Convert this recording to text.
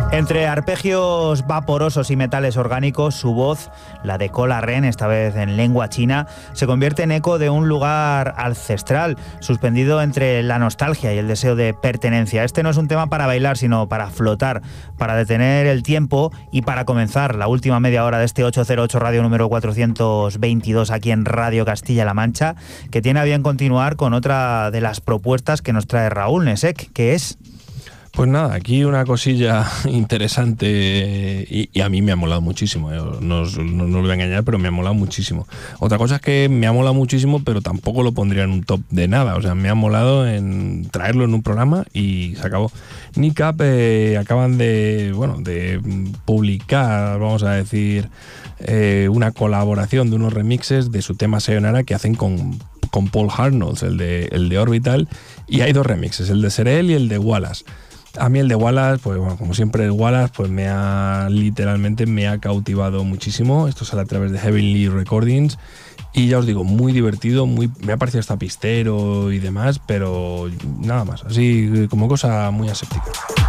Entre arpegios vaporosos y metales orgánicos, su voz, la de Cola Ren, esta vez en lengua china, se convierte en eco de un lugar ancestral, suspendido entre la nostalgia y el deseo de pertenencia. Este no es un tema para bailar, sino para flotar, para detener el tiempo y para comenzar la última media hora de este 808 Radio número 422 aquí en Radio Castilla-La Mancha, que tiene a bien continuar con otra de las propuestas que nos trae Raúl Nesek, que es... Pues nada, aquí una cosilla interesante y a mí me ha molado muchísimo, no os voy a engañar, pero me ha molado muchísimo. Otra cosa es que me ha molado muchísimo, pero tampoco lo pondría en un top de nada, o sea, me ha molado en traerlo en un programa y se acabó. Nick Up acaban de publicar, vamos a decir, una colaboración de unos remixes de su tema Sayonara que hacen con Paul Hartnell, el de Orbital, y hay dos remixes, el de Serel y el de Wallace. A mí el de Wallace, pues bueno, como siempre el Wallace, pues me ha cautivado muchísimo. Esto sale a través de Heavenly Recordings y ya os digo, muy divertido, me ha parecido hasta pistero y demás, pero nada más, así como cosa muy aséptica.